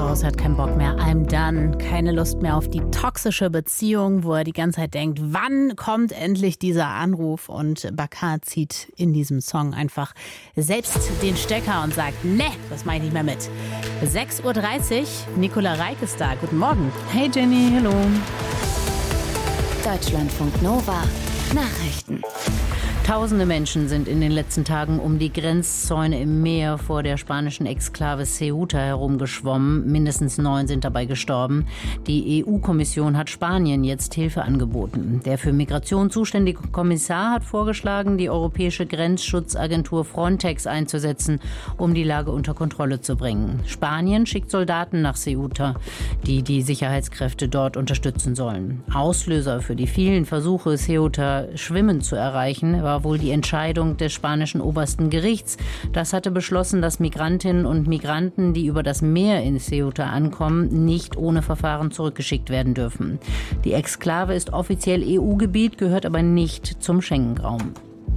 raus, hat keinen Bock mehr. I'm done. Keine Lust mehr auf die toxische Beziehung, wo er die ganze Zeit denkt, wann kommt endlich dieser Anruf? Und Bakar zieht in diesem Song einfach selbst den Stecker und sagt, ne, das mache ich nicht mehr mit. 6.30 Uhr, Nicola Reik ist da. Guten Morgen. Hey Jenny, hallo. Deutschlandfunk Nova, Nachrichten. Tausende Menschen sind in den letzten Tagen um die Grenzzäune im Meer vor der spanischen Exklave Ceuta herumgeschwommen. Mindestens 9 sind dabei gestorben. Die EU-Kommission hat Spanien jetzt Hilfe angeboten. Der für Migration zuständige Kommissar hat vorgeschlagen, die europäische Grenzschutzagentur Frontex einzusetzen, um die Lage unter Kontrolle zu bringen. Spanien schickt Soldaten nach Ceuta, die die Sicherheitskräfte dort unterstützen sollen. Auslöser für die vielen Versuche, Ceuta schwimmend zu erreichen, war wohl die Entscheidung des spanischen obersten Gerichts. Das hatte beschlossen, dass Migrantinnen und Migranten, die über das Meer in Ceuta ankommen, nicht ohne Verfahren zurückgeschickt werden dürfen. Die Exklave ist offiziell EU-Gebiet, gehört aber nicht zum Schengen-Raum.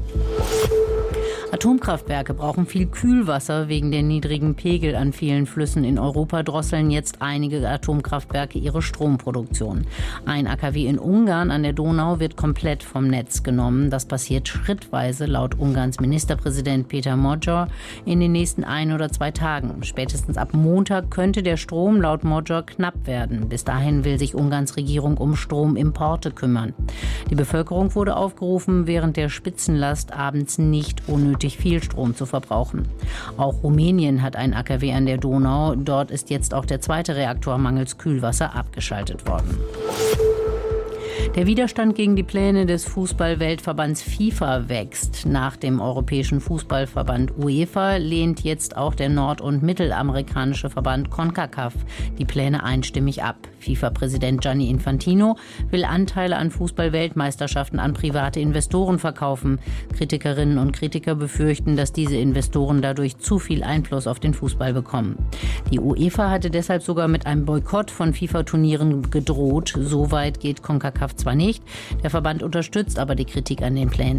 Atomkraftwerke brauchen viel Kühlwasser. Wegen der niedrigen Pegel an vielen Flüssen in Europa drosseln jetzt einige Atomkraftwerke ihre Stromproduktion. Ein AKW in Ungarn an der Donau wird komplett vom Netz genommen. Das passiert schrittweise laut Ungarns Ministerpräsident Péter Magyar in den nächsten 1 oder 2 Tagen. Spätestens ab Montag könnte der Strom laut Magyar knapp werden. Bis dahin will sich Ungarns Regierung um Stromimporte kümmern. Die Bevölkerung wurde aufgerufen, während der Spitzenlast abends nicht unnötig viel Strom zu verbrauchen. Auch Rumänien hat ein AKW an der Donau. Dort ist jetzt auch der 2. Reaktor mangels Kühlwasser abgeschaltet worden. Der Widerstand gegen die Pläne des Fußball-Weltverbands FIFA wächst. Nach dem Europäischen Fußballverband UEFA lehnt jetzt auch der nord- und mittelamerikanische Verband CONCACAF die Pläne einstimmig ab. FIFA-Präsident Gianni Infantino will Anteile an Fußball-Weltmeisterschaften an private Investoren verkaufen. Kritikerinnen und Kritiker befürchten, dass diese Investoren dadurch zu viel Einfluss auf den Fußball bekommen. Die UEFA hatte deshalb sogar mit einem Boykott von FIFA-Turnieren gedroht. So weit geht CONCACAF zwar nicht. Der Verband unterstützt aber die Kritik an den Plänen